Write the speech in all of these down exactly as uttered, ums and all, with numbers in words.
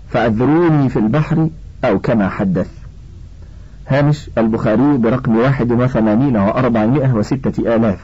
فأذروني في البحر أو كما حدث. هامش البخاري برقم واحد وثمانين وأربعمائة وستة آلاف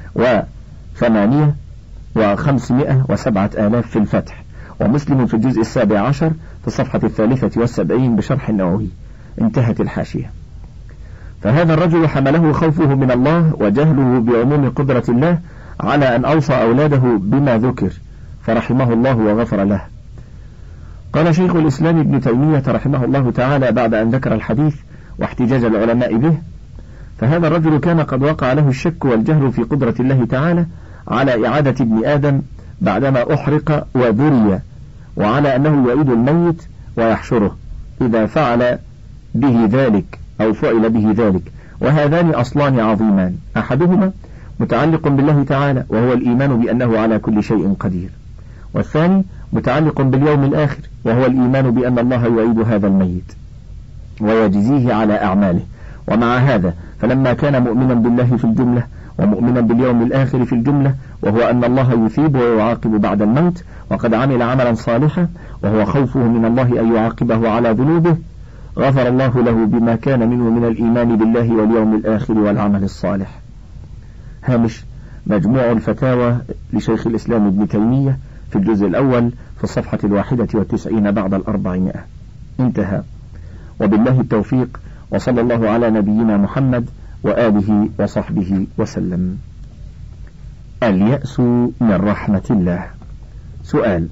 وثمانية وخمسمائة وسبعة آلاف في الفتح، ومسلم في الجزء السابع عشر في الصفحة الثالثة والسبعين بشرح النووي. انتهت الحاشية. فهذا الرجل حمله خوفه من الله وجهله بعموم قدرة الله على أن أوصى أولاده بما ذكر، فرحمه الله وغفر له. قال شيخ الإسلام ابن تيمية رحمه الله تعالى بعد أن ذكر الحديث واحتجاج العلماء به: فهذا الرجل كان قد وقع له الشك والجهل في قدرة الله تعالى على إعادة ابن آدم بعدما أحرق وذري، وعلى أنه يعيد الميت ويحشره إذا فعل به ذلك أو فعل به ذلك. وهذان أصلان عظيمان، أحدهما متعلق بالله تعالى وهو الإيمان بأنه على كل شيء قدير، والثاني متعلق باليوم الآخر وهو الإيمان بأن الله يعيد هذا الميت ويجزيه على أعماله. ومع هذا فلما كان مؤمنا بالله في الجملة ومؤمنا باليوم الآخر في الجملة، وهو أن الله يثيب ويعاقب بعد الموت، وقد عمل عملا صالحا وهو خوفه من الله أن يعاقبه على ذنوبه، غفر الله له بما كان منه من الإيمان بالله واليوم الآخر والعمل الصالح. هامش مجموع الفتاوى لشيخ الإسلام ابن تيمية في الجزء الأول في الصفحة الواحدة والتسعين بعد الأربعمائة. انتهى. وبالله التوفيق، وصلى الله على نبينا محمد وآله وصحبه وسلم. اليأس من رحمة الله. سؤال: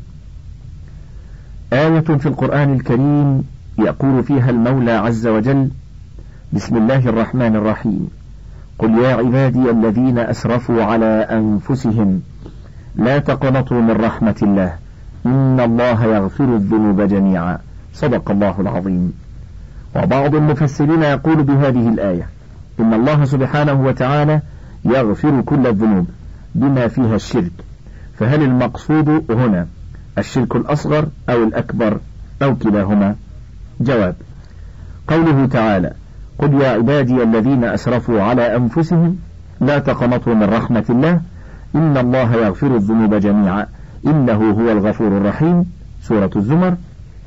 آية في القرآن الكريم يقول فيها المولى عز وجل: بسم الله الرحمن الرحيم، قل يا عبادي الذين أسرفوا على أنفسهم لا تقنطوا من رحمة الله إن الله يغفر الذنوب جميعا. صدق الله العظيم. وبعض المفسرين يقول بهذه الآية إن الله سبحانه وتعالى يغفر كل الذنوب بما فيها الشرك، فهل المقصود هنا الشرك الأصغر أو الأكبر أو كلاهما؟ جواب: قوله تعالى: قل يا عبادي الذين أسرفوا على أنفسهم لا تقنطوا من رحمة الله إن الله يغفر الذنوب جميعا إنه هو الغفور الرحيم، سورة الزمر،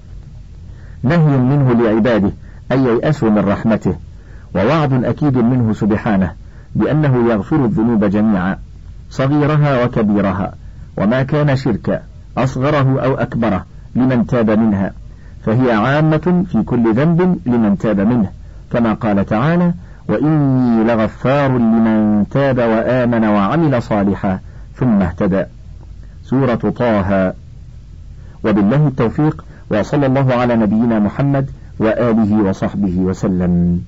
نهي منه لعباده أن ييأسوا من رحمته، ووعد أكيد منه سبحانه بأنه يغفر الذنوب جميعا صغيرها وكبيرها، وما كان شركا أصغره أو أكبره لمن تاب منها، فهي عامة في كل ذنب لمن تاب منه، كما قال تعالى: وإني لغفار لمن تاب وآمن وعمل صالحا ثم اهتدى، سورة طه. وبالله التوفيق، وصلى الله على نبينا محمد وآله وصحبه وسلم.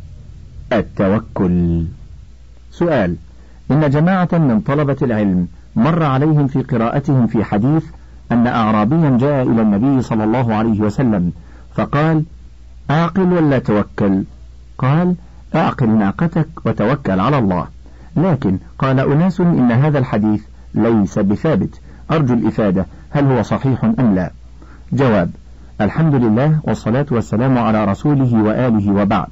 التوكل. سؤال: إن جماعة من طلبة العلم مر عليهم في قراءتهم في حديث أن أعرابيا جاء إلى النبي صلى الله عليه وسلم فقال: أعقل ولا توكل؟ قال: أعقل ناقتك وتوكل على الله. لكن قال أناس إن هذا الحديث ليس بثابت، أرجو الإفادة، هل هو صحيح أم لا؟ جواب: الحمد لله والصلاة والسلام على رسوله وآله وبعد.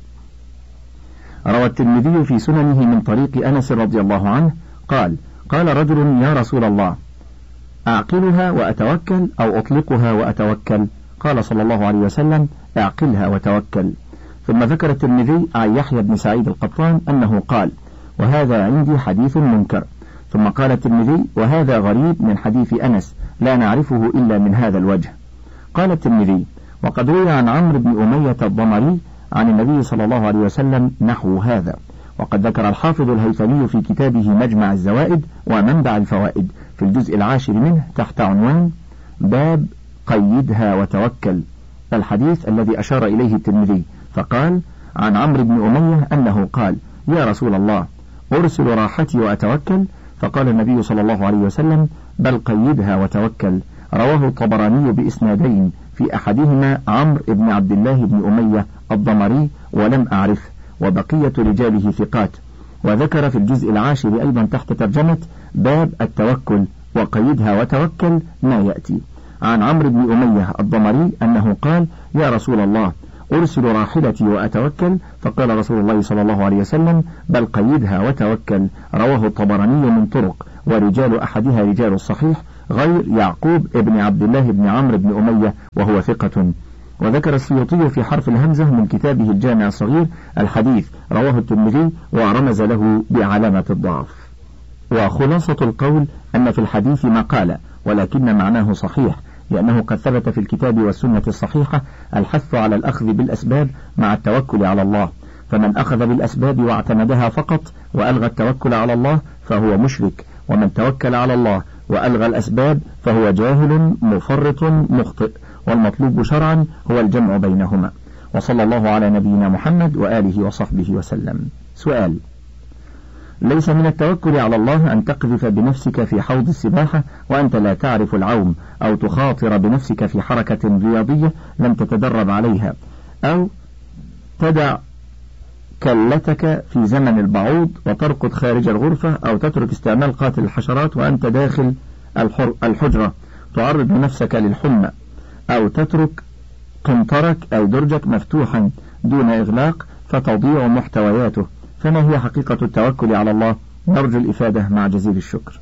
روى الترمذي في سننه من طريق أنس رضي الله عنه قال: قال رجل: يا رسول الله، أعقلها وأتوكل أو أطلقها وأتوكل؟ قال صلى الله عليه وسلم: أعقلها وتوكل. ثم ذكر الترمذي عن يحيى بن سعيد القطان أنه قال: وهذا عندي حديث منكر. ثم قال الترمذي: وهذا غريب من حديث أنس لا نعرفه إلا من هذا الوجه. قال الترمذي: وقد روي عن عمرو بن أمية الضمري عن النبي صلى الله عليه وسلم نحو هذا. وقد ذكر الحافظ الهيثمي في كتابه مجمع الزوائد ومنبع الفوائد في الجزء العاشر منه تحت عنوان باب قيدها وتوكل الحديث الذي أشار إليه الترمذي، فقال: عن عمرو بن أمية أنه قال: يا رسول الله، أرسل راحتي وأتوكل؟ فقال النبي صلى الله عليه وسلم: بل قيدها وتوكل. رواه الطبراني بإسنادين، في أحدهما عمرو بن عبد الله بن أمية الضمري ولم أعرفه، وبقية رجاله ثقات. وذكر في الجزء العاشر أيضا تحت ترجمة باب التوكل وقيدها وتوكل ما يأتي. عن عمرو بن أمية الضمري أنه قال: يا رسول الله، أرسل راحلتي وأتوكل؟ فقال رسول الله صلى الله عليه وسلم: بل قيدها وتوكل. رواه الطبراني من طرق، ورجال أحدها رجال الصحيح غير يعقوب ابن عبد الله بن عمرو بن أمية وهو ثقة. وذكر السيوطي في حرف الهمزة من كتابه الجامع الصغير الحديث رواه الترمذي ورمز له بعلامة الضعف. وخلاصة القول أن في الحديث مقالة، ولكن معناه صحيح، لأنه قد ثبت في الكتاب والسنة الصحيحة الحث على الأخذ بالأسباب مع التوكل على الله، فمن أخذ بالأسباب واعتمدها فقط وألغى التوكل على الله فهو مشرك، ومن توكل على الله وألغى الأسباب فهو جاهل مفرط مخطئ، والمطلوب شرعا هو الجمع بينهما. وصلى الله على نبينا محمد وآله وصحبه وسلم. سؤال: ليس من التوكل على الله أن تقذف بنفسك في حوض السباحة وأنت لا تعرف العوم، أو تخاطر بنفسك في حركة رياضية لم تتدرب عليها، أو تدع كلتك في زمن البعوض وترقد خارج الغرفة، أو تترك استعمال قاتل الحشرات وأنت داخل الحجرة تعرض نفسك للحمى، أو تترك قنطرك أو درجك مفتوحا دون إغلاق فتضيع محتوياته. فما هي حقيقة التوكل على الله؟ نرجو الإفادة مع جزيل الشكر.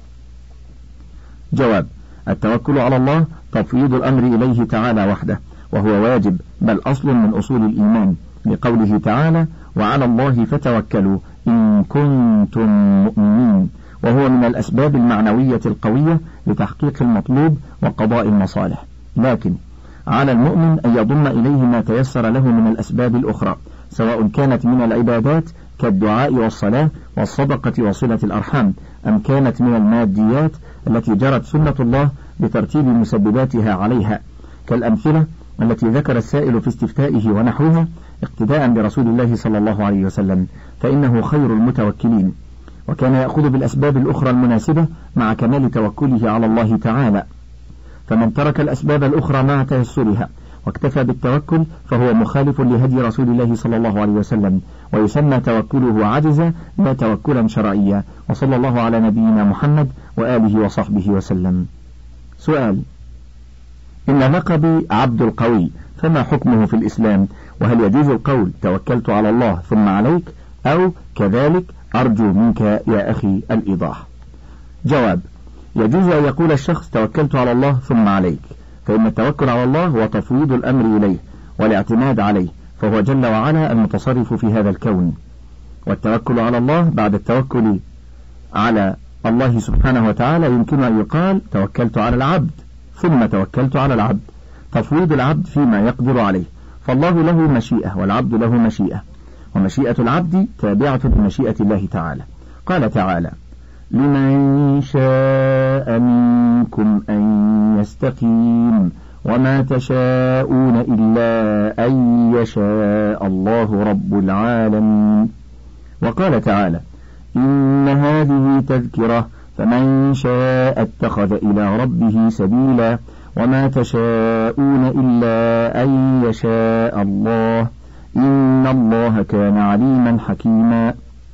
جواب: التوكل على الله تفويض الأمر إليه تعالى وحده، وهو واجب بل أصل من أصول الإيمان، لقوله تعالى: وعلى الله فتوكلوا إن كنتم مؤمنين، وهو من الأسباب المعنوية القوية لتحقيق المطلوب وقضاء المصالح. لكن على المؤمن أن يضم إليه ما تيسر له من الأسباب الأخرى، سواء كانت من العبادات كالدعاء والصلاة والصدقة وصلة الأرحام، أم كانت من الماديات التي جرت سنة الله بترتيب مسبباتها عليها، كالأمثلة التي ذكر السائل في استفتائه ونحوها اقتداء برسول الله صلى الله عليه وسلم، فإنه خير المتوكلين، وكان يأخذ بالأسباب الأخرى المناسبة مع كمال توكله على الله تعالى. فمن ترك الأسباب الأخرى مع تيسرها واكتفى بالتوكل فهو مخالف لهدي رسول الله صلى الله عليه وسلم، ويسمى توكله عجزا لا توكلا شرعيا. وصلى الله على نبينا محمد وآله وصحبه وسلم. سؤال: إن لقبي عبد القوي، فما حكمه في الإسلام؟ وهل يجوز القول توكلت على الله ثم عليك، أو كذلك أرجو منك يا أخي الإيضاح؟ جواب: يجوز أن يقول الشخص توكلت على الله ثم عليك، فإن التوكل على الله هو تفويض الأمر إليه والاعتماد عليه، فهو جل وعلا المتصرف في هذا الكون. والتوكل على الله بعد التوكل على الله سبحانه وتعالى يمكن أن يقال توكلت على العبد ثم توكلت على العبد، تفويض العبد فيما يقدر عليه، فالله له مشيئة والعبد له مشيئة، ومشيئة العبد تابعة لمشيئة الله تعالى. قال تعالى: لمن شاء منكم أن يستقيم وما تشاءون إلا أن يشاء الله رب العالمين. وقال تعالى: إن هذه تذكرة فمن شاء اتخذ إلى ربه سبيلا وما تشاءون إلا أن يشاء الله إن الله كان عليما حكيما.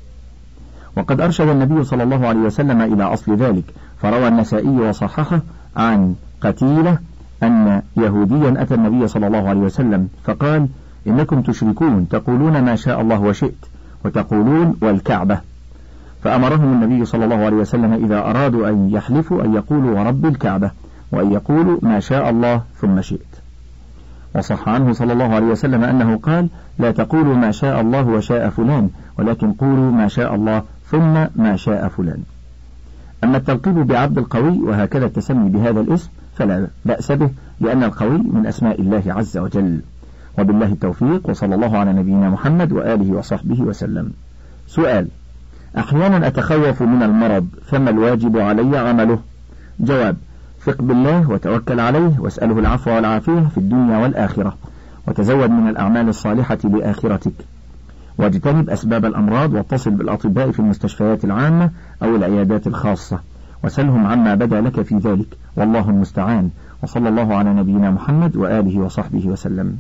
وقد أرشد النبي صلى الله عليه وسلم إلى أصل ذلك، فروى النسائي وصححه عن قتيلة أن يهوديا أتى النبي صلى الله عليه وسلم فقال: إنكم تشركون تقولون ما شاء الله وشئت وتقولون والكعبة، فأمرهم النبي صلى الله عليه وسلم إذا أرادوا أن يحلفوا أن يقولوا ورب الكعبة، وأن يقولوا ما شاء الله ثم شئت. وصح عنه صلى الله عليه وسلم أنه قال: لا تقولوا ما شاء الله وشاء فلان، ولكن قولوا ما شاء الله ثم ما شاء فلان. أما التلقيب بعبد القوي وهكذا التسمي بهذا الاسم فلا بأس به، لأن القوي من أسماء الله عز وجل. وبالله التوفيق، وصلى الله على نبينا محمد وآله وصحبه وسلم. سؤال: أحيانا أتخوف من المرض، فما الواجب علي عمله؟ جواب: ثق بالله وتوكل عليه واسأله العفو والعافية في الدنيا والآخرة، وتزود من الأعمال الصالحة لآخرتك، واجتنب أسباب الأمراض، واتصل بالأطباء في المستشفيات العامة أو العيادات الخاصة، وسلهم عما بدا لك في ذلك، والله المستعان. وصلى الله على نبينا محمد وآله وصحبه وسلم.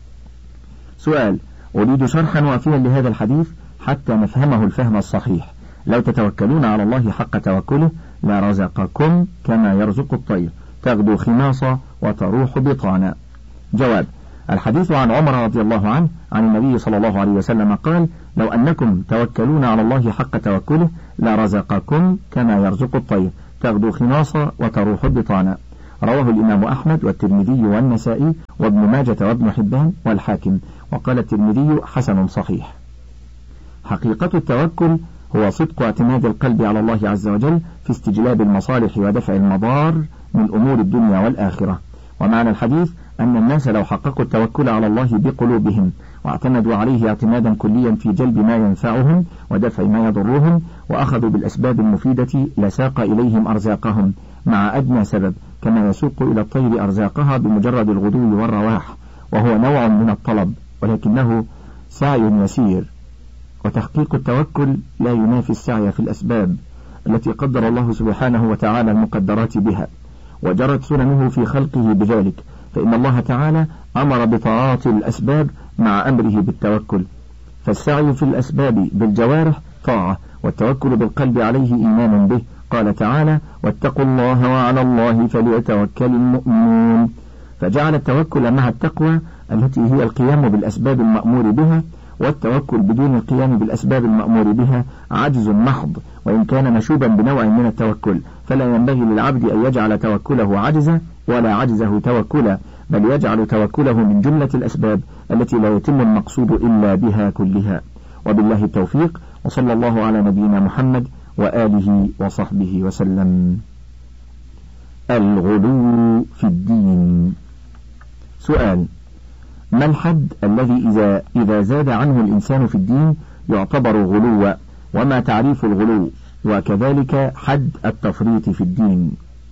سؤال: أريد شرحا وافيا لهذا الحديث حتى نفهمه الفهم الصحيح. لو تتوكلون على الله حق توكله لرزقكم كما يرزق الطير تغدو خماصا وتروح بطانا. جواب: الحديث عن عمر رضي الله عنه عن النبي صلى الله عليه وسلم قال: لو أنكم توكلون على الله حق توكله لرزقكم كما يرزق الطير تغدو خماصا وتروح بطانا. رواه الإمام أحمد والترمذي والنسائي وابن ماجة وابن حبان والحاكم، وقال الترمذي حسن صحيح. حقيقة التوكل هو صدق اعتماد القلب على الله عز وجل في استجلاب المصالح ودفع المضار من أمور الدنيا والآخرة. ومعنى الحديث أن الناس لو حققوا التوكل على الله بقلوبهم واعتمدوا عليه اعتمادا كليا في جلب ما ينفعهم ودفع ما يضرهم وأخذوا بالأسباب المفيدة لساق إليهم أرزاقهم مع أدنى سبب، كما يسوق إلى الطير أرزاقها بمجرد الغدو والرواح، وهو نوع من الطلب ولكنه سعي يسير. وتحقيق التوكل لا ينافي السعي في الأسباب التي قدر الله سبحانه وتعالى المقدرات بها وجرت سننه في خلقه بذلك، فإن الله تعالى أمر بطاعات الأسباب مع أمره بالتوكل، فالسعي في الأسباب بالجوارح طاعة، والتوكل بالقلب عليه إيمان به. قال تعالى: واتقوا الله وعلى الله فليتوكل المؤمنون، فجعل التوكل مع التقوى التي هي القيام بالأسباب المأمور بها، والتوكل بدون القيام بالأسباب المأمور بها عجز محض، وإن كان مشوبا بنوع من التوكل، فلا ينبغي للعبد أن يجعل توكله عجزا ولا عجزه توكلا، بل يجعل توكله من جملة الأسباب التي لا يتم المقصود إلا بها كلها. وبالله التوفيق، وصلى الله على نبينا محمد وآله وصحبه وسلم. الغلو في الدين. سؤال: ما الحد الذي إذا, إذا زاد عنه الإنسان في الدين يعتبر غلوا، وما تعريف الغلو، وكذلك حد التفريط في الدين؟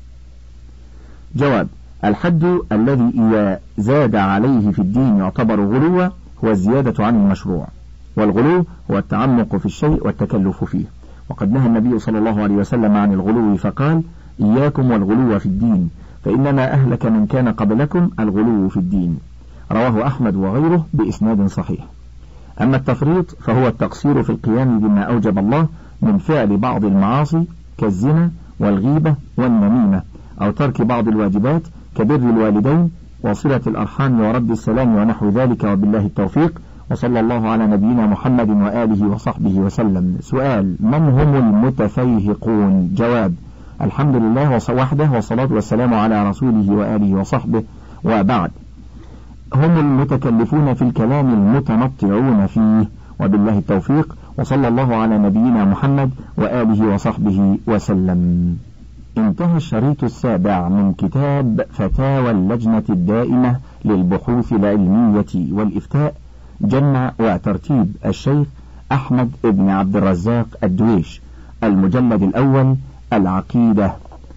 جواب: الحد الذي إذا زاد عليه في الدين يعتبر غلوا هو الزيادة عن المشروع، والغلو هو التعمق في الشيء والتكلف فيه، وقد نهى النبي صلى الله عليه وسلم عن الغلو فقال: إياكم والغلو في الدين فإنما أهلك من كان قبلكم الغلو في الدين. رواه أحمد وغيره بإسناد صحيح. أما التفريط فهو التقصير في القيام بما أوجب الله من فعل بعض المعاصي كالزنا والغيبة والنميمة، أو ترك بعض الواجبات كبر الوالدين وصلة الأرحام ورد السلام ونحو ذلك. وبالله التوفيق، وصلى الله على نبينا محمد وآله وصحبه وسلم. سؤال: من هم المتفيهقون؟ جواب: الحمد لله وحده والصلاة والسلام على رسوله وآله وصحبه، وبعد، هم المتكلفون في الكلام المتنطعون فيه. وبالله التوفيق، وصلى الله على نبينا محمد وآله وصحبه وسلم. انتهى الشريط السابع من كتاب فتاوى اللجنة الدائمة للبحوث العلمية والإفتاء، جمع وترتيب الشيخ أحمد بن عبد الرزاق الدويش، المجلد الأول العقيدة،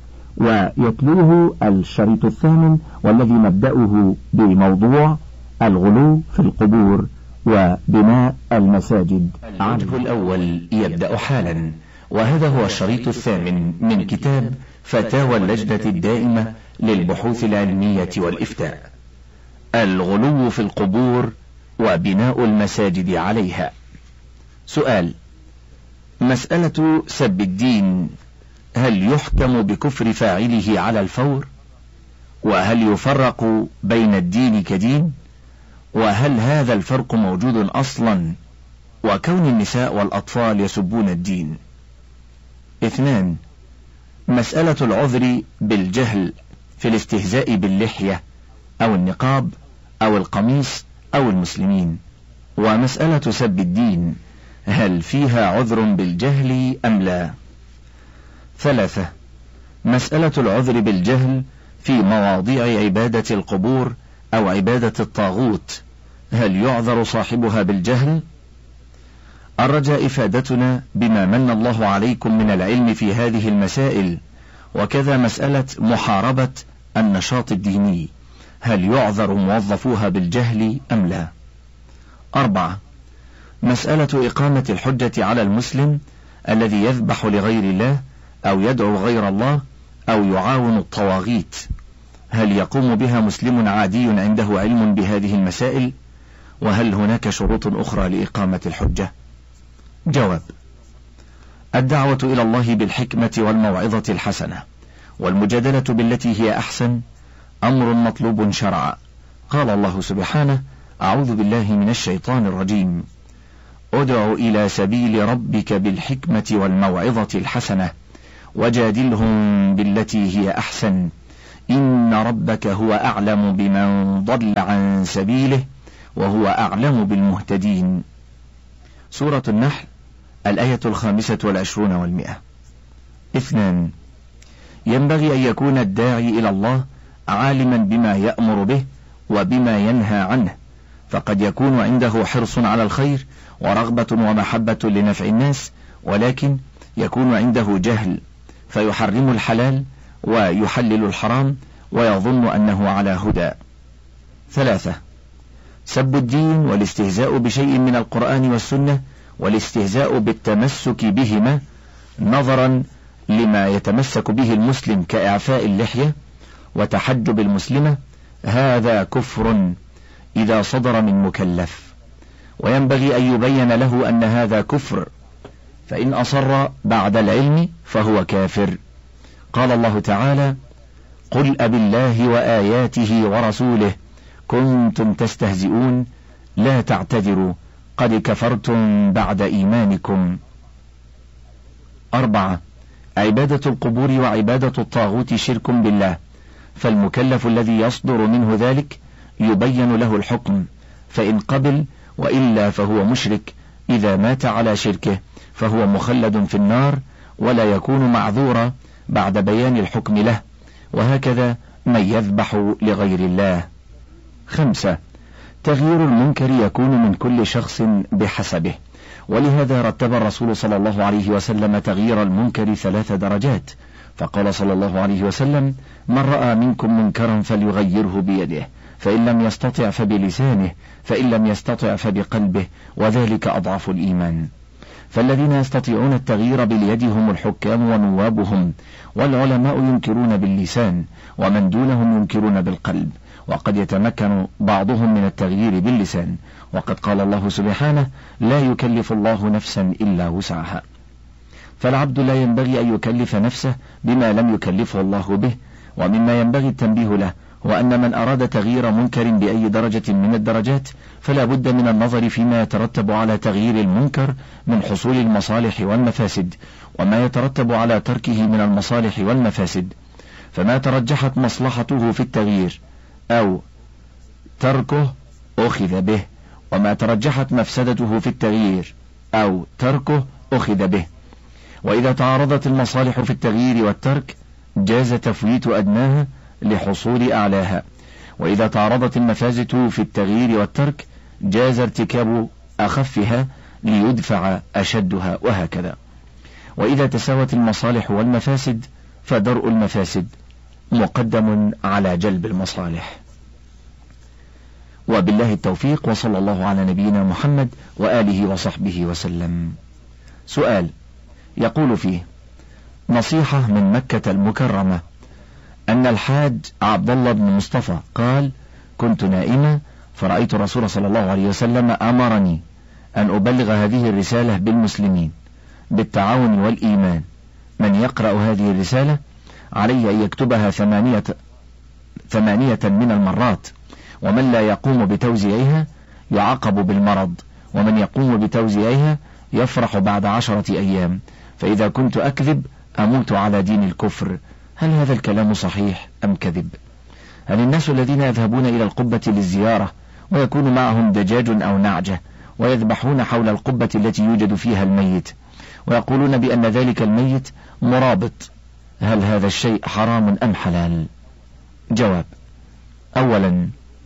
ويتلوه الشريط الثامن والذي نبدأه بموضوع الغلو في القبور وبناء المساجد. الوجه الأول يبدأ حالا، وهذا هو الشريط الثامن من كتاب فتاوى اللجنة الدائمة للبحوث العلمية والإفتاء: الغلو في القبور وبناء المساجد عليها. سؤال: مسألة سب الدين، هل يحكم بكفر فاعله على الفور؟ وهل يفرق بين الدين كدين؟ وهل هذا الفرق موجود أصلا؟ وكون النساء والأطفال يسبون الدين. اثنان: مسألة العذر بالجهل في الاستهزاء باللحية أو النقاب أو القميص أو المسلمين. ومسألة سب الدين، هل فيها عذر بالجهل أم لا؟ ثلاثة: مسألة العذر بالجهل في مواضيع عبادة القبور أو عبادة الطاغوت، هل يعذر صاحبها بالجهل؟ الرجاء إفادتنا بما من الله عليكم من العلم في هذه المسائل، وكذا مسألة محاربة النشاط الديني، هل يعذر موظفوها بالجهل أم لا؟ أربعة: مسألة إقامة الحجة على المسلم الذي يذبح لغير الله أو يدعو غير الله أو يعاون الطواغيت، هل يقوم بها مسلم عادي عنده علم بهذه المسائل؟ وهل هناك شروط أخرى لإقامة الحجة؟ جواب: الدعوة إلى الله بالحكمة والموعظة الحسنة والمجادلة بالتي هي أحسن أمر مطلوب شرعا. قال الله سبحانه: أعوذ بالله من الشيطان الرجيم: ادع إلى سبيل ربك بالحكمة والموعظة الحسنة وجادلهم بالتي هي أحسن إن ربك هو أعلم بمن ضل عن سبيله وهو أعلم بالمهتدين. سورة النحل الآية الخامسة والعشرون والمئة. اثنان، ينبغي أن يكون الداعي إلى الله عالما بما يأمر به وبما ينهى عنه، فقد يكون عنده حرص على الخير ورغبة ومحبة لنفع الناس، ولكن يكون عنده جهل فيحرم الحلال ويحلل الحرام ويظن أنه على هدى. ثلاثة، سب الدين والاستهزاء بشيء من القرآن والسنة والاستهزاء بالتمسك بهما نظرا لما يتمسك به المسلم كإعفاء اللحية وتحجب المسلمة، هذا كفر إذا صدر من مكلف، وينبغي أن يبين له أن هذا كفر، فإن أصر بعد العلم فهو كافر. قال الله تعالى: قل أبالله وآياته ورسوله كنتم تستهزئون لا تعتذروا قد كفرتم بعد إيمانكم. أربعة، عبادة القبور وعبادة الطاغوت شرك بالله، فالمكلف الذي يصدر منه ذلك يبين له الحكم، فإن قبل وإلا فهو مشرك، إذا مات على شركه فهو مخلد في النار ولا يكون معذورا بعد بيان الحكم له، وهكذا من يذبح لغير الله. خمسة، تغيير المنكر يكون من كل شخص بحسبه، ولهذا رتب الرسول صلى الله عليه وسلم تغيير المنكر ثلاث درجات، فقال صلى الله عليه وسلم: من رأى منكم منكرا فليغيره بيده، فإن لم يستطع فبلسانه، فإن لم يستطع فبقلبه، وذلك أضعف الإيمان. فالذين يستطيعون التغيير باليد هم الحكام ونوابهم، والعلماء ينكرون باللسان، ومن دونهم ينكرون بالقلب، وقد يتمكن بعضهم من التغيير باللسان، وقد قال الله سبحانه: لا يكلف الله نفسا إلا وسعها. فالعبد لا ينبغي أن يكلف نفسه بما لم يكلفه الله به. ومما ينبغي التنبيه له هو أن من أراد تغيير منكر بأي درجة من الدرجات فلا بد من النظر فيما يترتب على تغيير المنكر من حصول المصالح والمفاسد، وما يترتب على تركه من المصالح والمفاسد، فما ترجحت مصلحته في التغيير أو تركه أخذ به، وما ترجحت مفسدته في التغيير أو تركه أخذ به. وإذا تعارضت المصالح في التغيير والترك جاز تفويت أدناها لحصول أعلاها، وإذا تعارضت المفاسد في التغيير والترك جاز ارتكاب أخفها ليدفع أشدها، وهكذا. وإذا تساوت المصالح والمفاسد فدرء المفاسد مقدم على جلب المصالح. وبالله التوفيق، وصلى الله على نبينا محمد وآله وصحبه وسلم. سؤال يقول فيه: نصيحة من مكة المكرمة أن الحاج عبد الله بن مصطفى قال: كنت نائما فرأيت الرسول صلى الله عليه وسلم أمرني أن أبلغ هذه الرسالة بالمسلمين بالتعاون والإيمان. من يقرأ هذه الرسالة عليه أن يكتبها ثمانية, ثمانية من المرات، ومن لا يقوم بتوزيعها يعاقب بالمرض، ومن يقوم بتوزيعها يفرح بعد عشرة أيام، فإذا كنت أكذب أموت على دين الكفر. هل هذا الكلام صحيح أم كذب؟ هل الناس الذين يذهبون إلى القبة للزيارة ويكون معهم دجاج أو نعجة ويذبحون حول القبة التي يوجد فيها الميت ويقولون بأن ذلك الميت مرابط، هل هذا الشيء حرام أم حلال؟ جواب: أولا،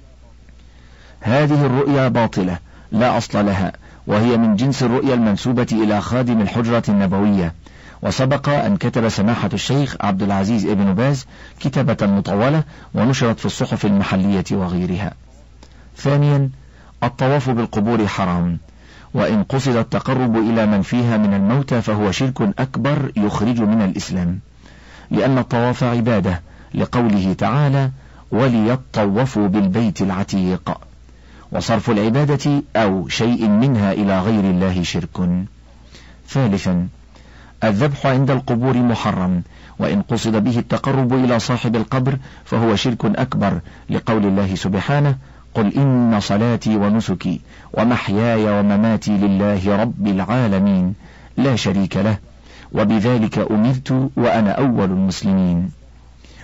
هذه الرؤيا باطلة لا أصل لها، وهي من جنس الرؤيا المنسوبة إلى خادم الحجرة النبوية، وسبق أن كتب سماحة الشيخ عبد العزيز ابن باز كتابة مطولة ونشرت في الصحف المحلية وغيرها. ثانيا، الطواف بالقبور حرام، وإن قصد التقرب إلى من فيها من الموتى فهو شرك أكبر يخرج من الإسلام، لأن الطواف عبادة، لقوله تعالى: وليطوفوا بالبيت العتيق. وصرف العبادة أو شيء منها إلى غير الله شرك. ثالثا، الذبح عند القبور محرم، وإن قصد به التقرب إلى صاحب القبر فهو شرك أكبر، لقول الله سبحانه: قل إن صلاتي ونسكي ومحياي ومماتي لله رب العالمين لا شريك له وبذلك أمرت وأنا أول المسلمين.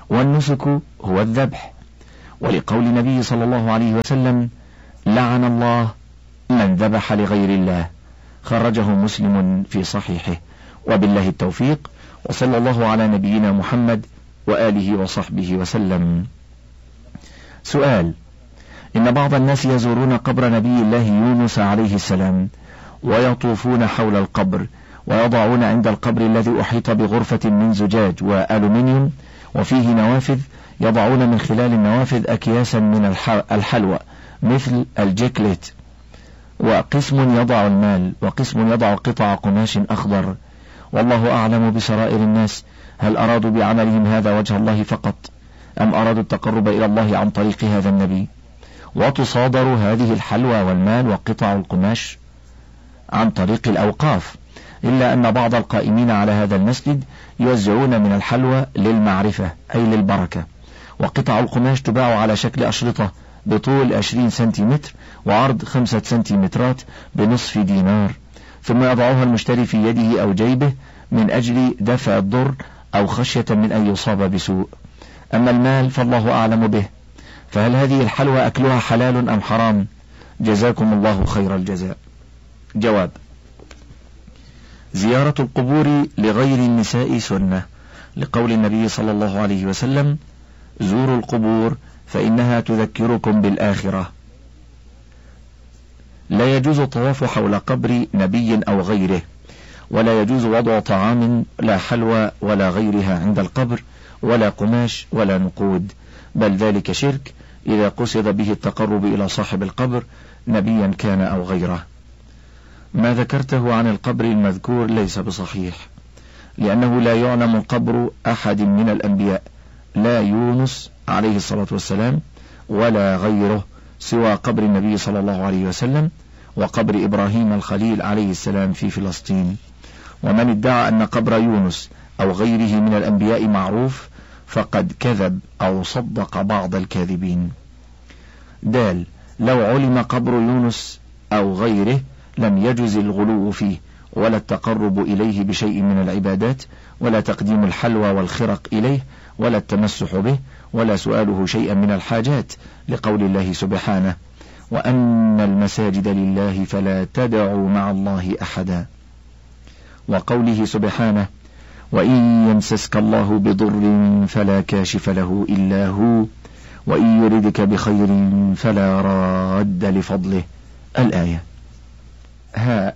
والنسك هو الذبح، ولقول النبي صلى الله عليه وسلم: لعن الله من ذبح لغير الله، خرجه مسلم في صحيحه. وبالله التوفيق، وصلى الله على نبينا محمد وآله وصحبه وسلم. سؤال: إن بعض الناس يزورون قبر نبي الله يونس عليه السلام ويطوفون حول القبر، ويضعون عند القبر الذي أحيط بغرفة من زجاج وألومنيوم وفيه نوافذ، يضعون من خلال النوافذ أكياسا من الحلوى مثل الجيكليت، وقسم يضع المال وقسم يضع قطع قماش أخضر، والله أعلم بسرائر الناس. هل أرادوا بعملهم هذا وجه الله فقط، أم أرادوا التقرب إلى الله عن طريق هذا النبي؟ وتصادر هذه الحلوى والمال وقطع القماش عن طريق الأوقاف، إلا أن بعض القائمين على هذا المسجد يوزعون من الحلوى للمعرفة أي للبركة، وقطع القماش تباع على شكل أشرطة بطول عشرين سنتيمتر وعرض خمسة سنتيمترات بنصف دينار، ثم يضعها المشتري في يده أو جيبه من أجل دفع الضر أو خشية من أن يصاب بسوء. أما المال فالله أعلم به. فهل هذه الحلوى أكلها حلال أم حرام؟ جزاكم الله خير الجزاء. جواب: زيارة القبور لغير النساء سنة، لقول النبي صلى الله عليه وسلم: زوروا القبور فإنها تذكركم بالآخرة. لا يجوز الطواف حول قبر نبي أو غيره، ولا يجوز وضع طعام لا حلوى ولا غيرها عند القبر، ولا قماش ولا نقود، بل ذلك شرك إذا قصد به التقرب إلى صاحب القبر نبيا كان أو غيره. ما ذكرته عن القبر المذكور ليس بصحيح، لأنه لا يعلم قبر أحد من الأنبياء، لا يونس عليه الصلاة والسلام ولا غيره، سوى قبر النبي صلى الله عليه وسلم وقبر إبراهيم الخليل عليه السلام في فلسطين. ومن ادعى أن قبر يونس أو غيره من الأنبياء معروف فقد كذب أو صدق بعض الكاذبين. دال: لو علم قبر يونس أو غيره لم يجز الغلو فيه، ولا التقرب إليه بشيء من العبادات، ولا تقديم الحلوى والخرق إليه، ولا التمسح به، ولا سؤاله شيئا من الحاجات، لقول الله سبحانه: وأن المساجد لله فلا تدعوا مع الله أحدا، وقوله سبحانه: وإن يمسسك الله بضر فلا كاشف له إلا هو، وإن يردك بخير فلا راد لفضله. الآية. ها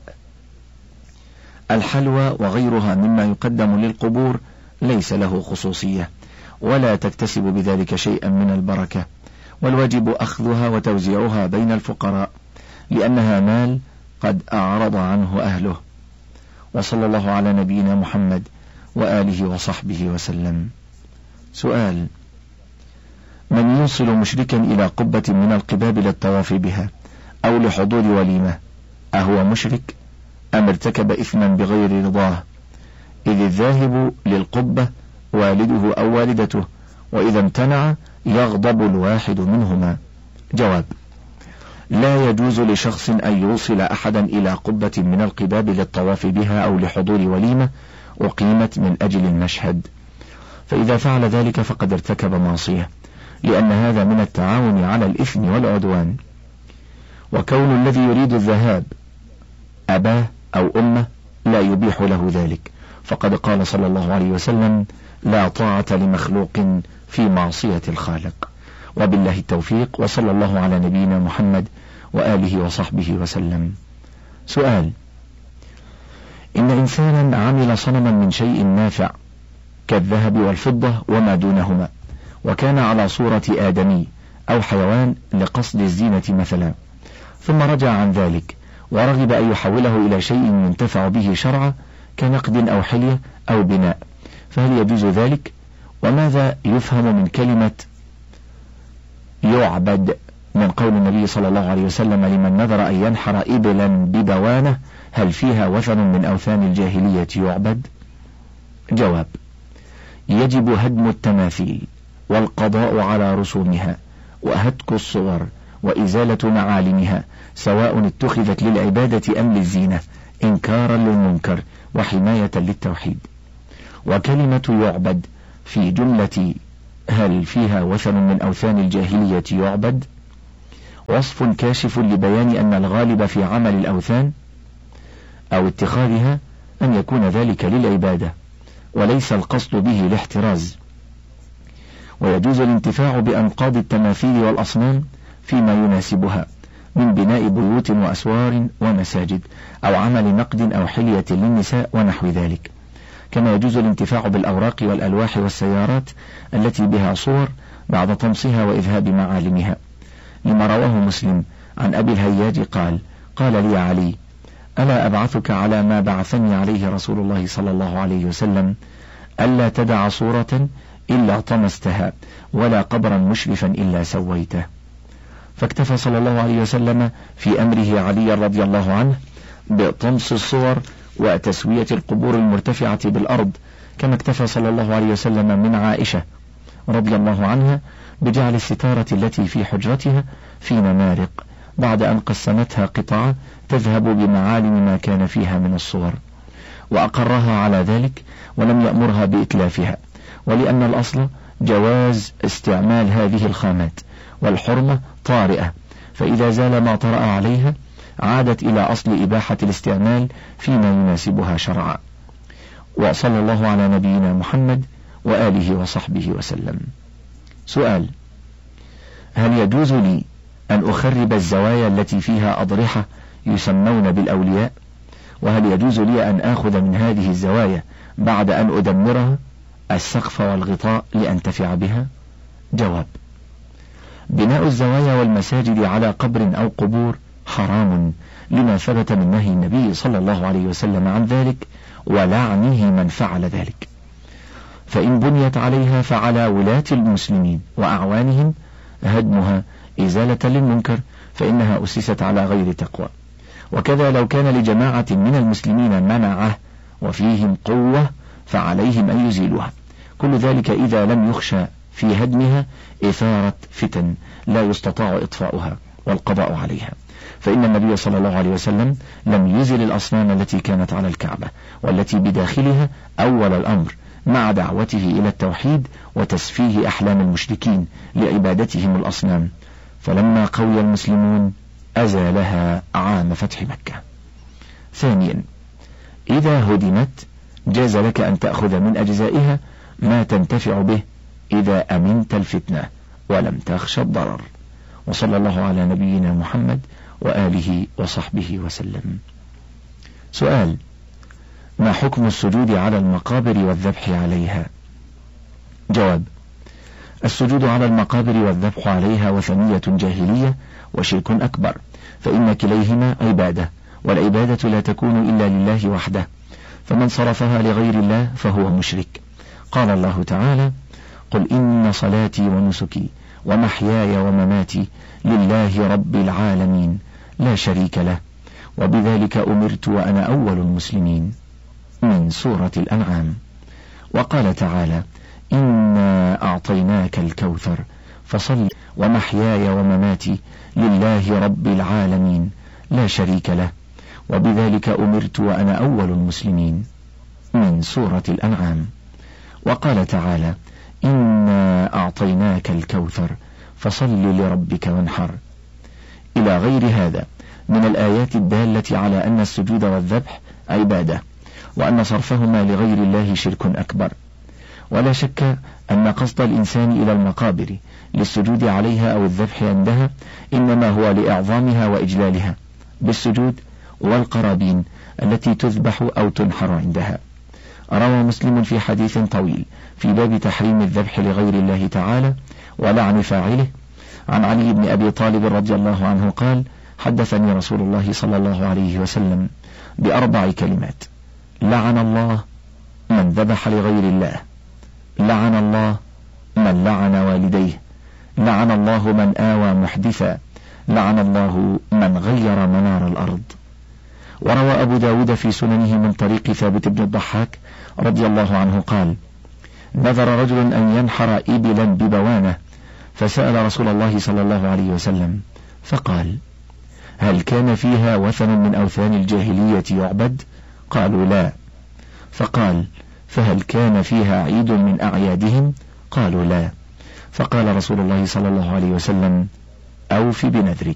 الحلوى وغيرها مما يقدم للقبور ليس له خصوصية، ولا تكتسب بذلك شيئا من البركة، والواجب أخذها وتوزيعها بين الفقراء، لأنها مال قد أعرض عنه أهله. وصلى الله على نبينا محمد وآله وصحبه وسلم. سؤال: من يوصل مشركا إلى قبة من القباب للطواف بها أو لحضور وليمة أهو مشرك أم ارتكب إثما بغير رضاه؟ إذ الذاهب للقبة والده أو والدته، وإذا امتنع يغضب الواحد منهما. جواب: لا يجوز لشخص أن يوصل أحدا إلى قبة من القباب للطواف بها أو لحضور وليمة أقيمت من أجل المشهد، فإذا فعل ذلك فقد ارتكب معصية، لأن هذا من التعاون على الإثم والعدوان. وكون الذي يريد الذهاب أباه أو أمه لا يبيح له ذلك، فقد قال صلى الله عليه وسلم: لا طاعة لمخلوق في معصية الخالق. وبالله التوفيق، وصلى الله على نبينا محمد وآله وصحبه وسلم. سؤال: إن إنسانا عمل صنما من شيء نافع كالذهب والفضة وما دونهما، وكان على صورة آدمي أو حيوان لقصد الزينة مثلا، ثم رجع عن ذلك ورغب أن يحوله إلى شيء ينتفع به شرعا كنقد أو حلية أو بناء، فهل يجوز ذلك؟ وماذا يفهم من كلمة يعبد من قول النبي صلى الله عليه وسلم: لمن نذر أن ينحر إبلا ببوانة هل فيها وثن من أوثان الجاهلية يعبد؟ جواب: يجب هدم التماثيل والقضاء على رسومها وهتك الصور وإزالة معالمها، سواء اتخذت للعبادة أم للزينة، إنكارا للمنكر وحماية للتوحيد. وكلمة يعبد في جملة هل فيها وثن من أوثان الجاهلية يعبد؟ وصف كاشف لبيان أن الغالب في عمل الأوثان أو اتخاذها أن يكون ذلك للعبادة وليس القصد به الاحتراز. ويجوز الانتفاع بأنقاض التماثيل والأصنام فيما يناسبها من بناء بيوت وأسوار ومساجد أو عمل نقد أو حلية للنساء ونحو ذلك، كما يجوز الانتفاع بالأوراق والألواح والسيارات التي بها صور بعد طمسها وإذهاب معالمها، لما رواه مسلم عن أبي الهياج قال: قال لي علي: ألا أبعثك على ما بعثني عليه رسول الله صلى الله عليه وسلم، ألا تدع صورة إلا طمستها ولا قبرا مشرفا إلا سويته. فاكتفى صلى الله عليه وسلم في أمره علي رضي الله عنه بطمس الصور وتسوية القبور المرتفعة بالأرض، كما اكتفى صلى الله عليه وسلم من عائشة رضي الله عنها بجعل الستارة التي في حجرتها في نمارق بعد أن قسمتها قطعة تذهب بمعالم ما كان فيها من الصور، وأقرها على ذلك ولم يأمرها بإتلافها، ولأن الأصل جواز استعمال هذه الخامات والحرمة طارئة، فإذا زال ما طرأ عليها عادت إلى أصل إباحة الاستعمال فيما يناسبها شرعا. وصلى الله على نبينا محمد وآله وصحبه وسلم. سؤال: هل يجوز لي أن أخرب الزوايا التي فيها أضرحة يسمون بالأولياء؟ وهل يجوز لي أن آخذ من هذه الزوايا بعد أن أدمرها السقف والغطاء لأنتفع بها؟ جواب: بناء الزوايا والمساجد على قبر أو قبور حرام لما ثبت من نهي النبي صلى الله عليه وسلم عن ذلك ولعنه من فعل ذلك، فإن بنيت عليها فعلى ولاة المسلمين وأعوانهم هدمها إزالة للمنكر، فإنها أسست على غير تقوى. وكذا لو كان لجماعة من المسلمين منعه وفيهم قوة فعليهم أن يزيلوها، كل ذلك إذا لم يخشى في هدمها إثارة فتن لا يستطاع إطفاؤها والقضاء عليها، فإن النبي صلى الله عليه وسلم لم يزل الأصنام التي كانت على الكعبة والتي بداخلها أول الأمر، مع دعوته إلى التوحيد وتسفيه أحلام المشركين لعبادتهم الأصنام، فلما قوي المسلمون أزالها عام فتح مكة. ثانيا: إذا هدمت جاز لك أن تأخذ من أجزائها ما تنتفع به إذا أمنت الفتنة ولم تخشى الضرر. وصلى الله على نبينا محمد وآله وصحبه وسلم. سؤال: ما حكم السجود على المقابر والذبح عليها؟ جواب: السجود على المقابر والذبح عليها وثنية جاهلية وشرك أكبر، فإن كليهما عبادة، والعبادة لا تكون إلا لله وحده، فمن صرفها لغير الله فهو مشرك. قال الله تعالى: قل إن صلاتي ونسكي ومحياي ومماتي لله رب العالمين لا شريك له وبذلك أمرت وأنا أول المسلمين، من سورة الأنعام. وقال تعالى: إنا أعطيناك الكوثر فصل ومحياي ومماتي لله رب العالمين لا شريك له وبذلك أمرت وأنا أول المسلمين، من سورة الأنعام. وقال تعالى: إنا أعطيناك الكوثر فصل لربك وانحر، إلى غير هذا من الآيات الدالة على أن السجود والذبح عبادة، وأن صرفهما لغير الله شرك أكبر. ولا شك أن قصد الإنسان إلى المقابر للسجود عليها أو الذبح عندها إنما هو لإعظامها وإجلالها بالسجود والقرابين التي تذبح أو تنحر عندها. روى مسلم في حديث طويل في باب تحريم الذبح لغير الله تعالى ولعن فاعله عن علي بن أبي طالب رضي الله عنه قال: حدثني رسول الله صلى الله عليه وسلم بأربع كلمات: لعن الله من ذبح لغير الله، لعن الله من لعن والديه، لعن الله من آوى محدثا، لعن الله من غير منار الأرض. وروى أبو داود في سننه من طريق ثابت بن الضحاك رضي الله عنه قال: نذر رجل أن ينحر إبلا ببوانة، فسأل رسول الله صلى الله عليه وسلم فقال: هل كان فيها وثن من أوثان الجاهلية يعبد؟ قالوا: لا. فقال: فهل كان فيها عيد من أعيادهم؟ قالوا: لا. فقال رسول الله صلى الله عليه وسلم: أوف بنذرك.